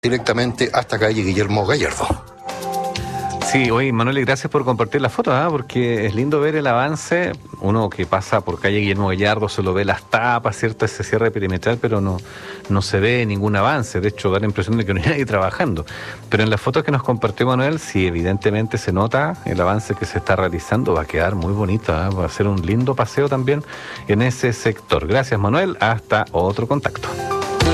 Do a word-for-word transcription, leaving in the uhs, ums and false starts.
directamente hasta calle Guillermo Gallardo. Sí, oye, Manuel, y gracias por compartir la foto, ¿eh? Porque es lindo ver el avance. Uno que pasa por calle Guillermo Gallardo solo ve las tapas, ¿cierto? Ese cierre perimetral, pero no, no se ve ningún avance. De hecho, da la impresión de que no hay nadie trabajando. Pero en las fotos que nos compartió Manuel, sí, evidentemente se nota el avance que se está realizando. Va a quedar muy bonito, ¿eh? Va a ser un lindo paseo también en ese sector. Gracias, Manuel. Hasta otro contacto.